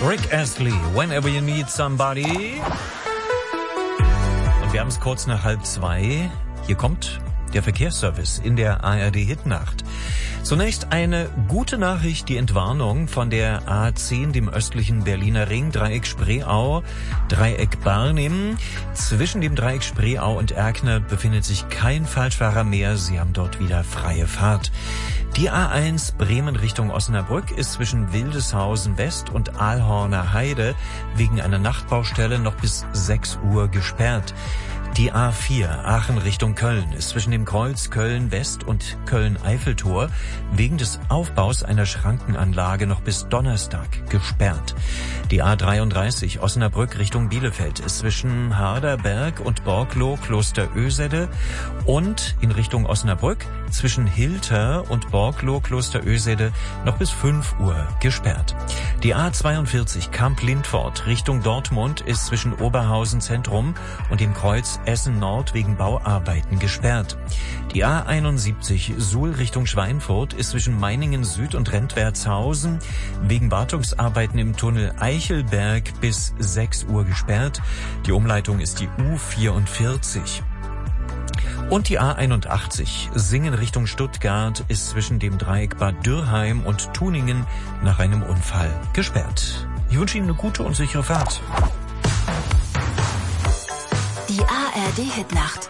Rick Astley, Whenever You Need Somebody. Und wir haben es kurz nach 1:30. Hier kommt der Verkehrsservice in der ARD-Hitnacht. Zunächst eine gute Nachricht, die Entwarnung von der A10, dem östlichen Berliner Ring, Dreieck Spreeau, Dreieck Barnim. Zwischen dem Dreieck Spreeau und Erkner befindet sich kein Falschfahrer mehr. Sie haben dort wieder freie Fahrt. Die A1 Bremen Richtung Osnabrück ist zwischen Wildeshausen West und Aalhorner Heide wegen einer Nachtbaustelle noch bis 6 Uhr gesperrt. Die A4 Aachen Richtung Köln ist zwischen dem Kreuz Köln West und Köln Eiffeltor wegen des Aufbaus einer Schrankenanlage noch bis Donnerstag gesperrt. Die A33 Osnabrück Richtung Bielefeld ist zwischen Harderberg und Borgloh Kloster Ösede und in Richtung Osnabrück zwischen Hilter und Borgloh Kloster Ösede noch bis 5 Uhr gesperrt. Die A42 Kamp-Lindfort Richtung Dortmund ist zwischen Oberhausen Zentrum und dem Kreuz Essen Nord wegen Bauarbeiten gesperrt. Die A71 Suhl Richtung Schweinfurt ist zwischen Meiningen Süd und Rentwertshausen wegen Wartungsarbeiten im Tunnel Eichelberg bis 6 Uhr gesperrt. Die Umleitung ist die U44. Und die A81 Singen Richtung Stuttgart ist zwischen dem Dreieck Bad Dürrheim und Tuningen nach einem Unfall gesperrt. Ich wünsche Ihnen eine gute und sichere Fahrt. Die ARD-Hitnacht.